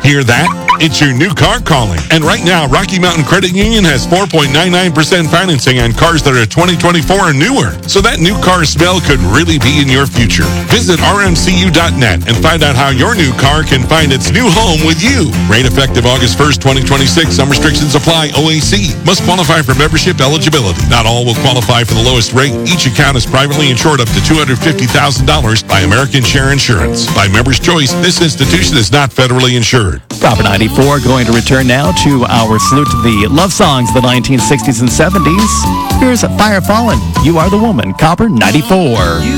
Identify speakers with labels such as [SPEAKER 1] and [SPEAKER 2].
[SPEAKER 1] Hear that? It's your new car calling. And right now, Rocky Mountain Credit Union has 4.99% financing on cars that are 2024 or newer. So that new car smell could really be in your future. Visit rmcu.net and find out how your new car can find its new home with you. Rate effective August 1st, 2026. Some restrictions apply. OAC. Must qualify for membership eligibility. Not all will qualify for the lowest rate. Each account is privately insured up to $250,000 by American Share Insurance. By Members' Choice, this institution is not federally insured.
[SPEAKER 2] Copper 94 going to return now to our salute to the love songs of the 1960s and 70s. Here's Fire Fallen. You Are the Woman. Copper 94.